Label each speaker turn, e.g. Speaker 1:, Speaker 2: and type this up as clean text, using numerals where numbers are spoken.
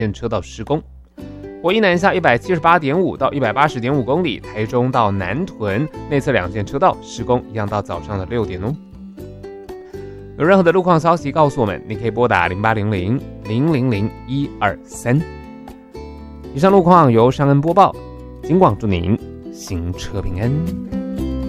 Speaker 1: 线车道施工。国一南下 178.5 到 180.5 公里，台中到南屯内侧2线车道施工，一样到早上的6点哦。有任何的路况消息告诉我们，你可以拨打0800-000-123。以上路况由尚恩播报，警广祝您行车平安。